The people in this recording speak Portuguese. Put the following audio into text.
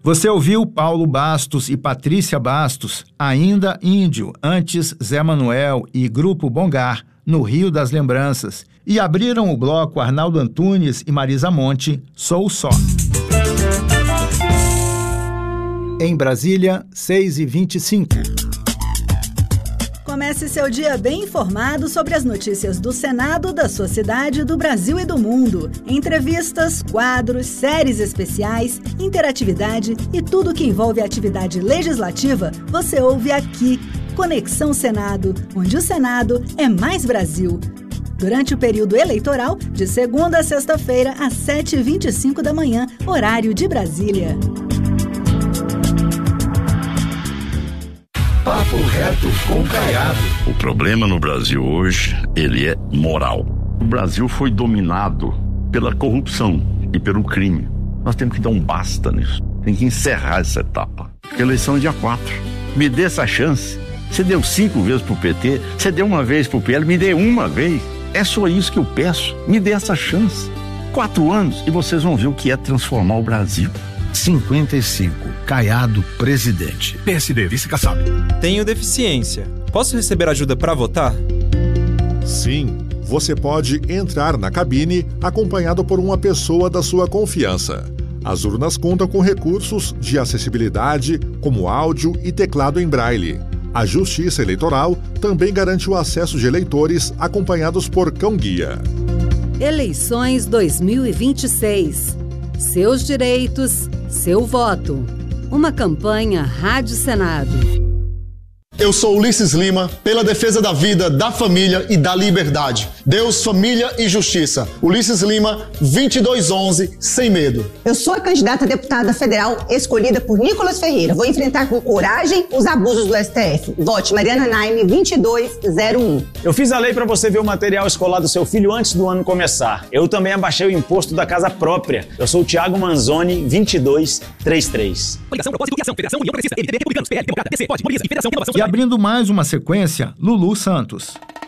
Você ouviu Paulo Bastos e Patrícia Bastos, ainda índio, antes Zé Manuel e Grupo Bongar, no Rio das Lembranças. E abriram o bloco Arnaldo Antunes e Marisa Monte, Sou Só. Em Brasília, 6h25. Comece seu dia bem informado sobre as notícias do Senado, da sua cidade, do Brasil e do mundo. Entrevistas, quadros, séries especiais, interatividade e tudo que envolve a atividade legislativa, você ouve aqui. Conexão Senado, onde o Senado é mais Brasil. Durante o período eleitoral, de segunda a sexta-feira, às 7h25 da manhã, horário de Brasília. Papo reto com Caiado. O problema no Brasil hoje, ele é moral. O Brasil foi dominado pela corrupção e pelo crime. Nós temos que dar um basta nisso. Tem que encerrar essa etapa. Porque a eleição é dia 4. Me dê essa chance. Você deu 5 vezes pro PT, você deu uma vez pro PL, me dê uma vez. É só isso que eu peço. Me dê essa chance. 4 anos e vocês vão ver o que é transformar o Brasil. 55. Caiado, presidente. PSD, vice Kassab. Tenho deficiência. Posso receber ajuda para votar? Sim, você pode entrar na cabine acompanhado por uma pessoa da sua confiança. As urnas contam com recursos de acessibilidade, como áudio e teclado em braille. A Justiça Eleitoral também garante o acesso de eleitores acompanhados por cão-guia. Eleições 2026. Seus direitos, seu voto. Uma campanha Rádio Senado. Eu sou Ulisses Lima, pela defesa da vida, da família e da liberdade. Deus, família e justiça. Ulisses Lima, 2211, sem medo. Eu sou a candidata a deputada federal escolhida por Nicolas Ferreira. Vou enfrentar com coragem os abusos do STF. Vote Mariana Naime, 2201. Eu fiz a lei para você ver o material escolar do seu filho antes do ano começar. Eu também abaixei o imposto da casa própria. Eu sou o Thiago Manzoni, 2233. Coligação, propósito e ação. Federação, União Progressista, MDB, Republicanos, PL, Democrata, DC, POD, Mobiliza e Federação, Renovação. E abrindo mais uma sequência, Lulu Santos.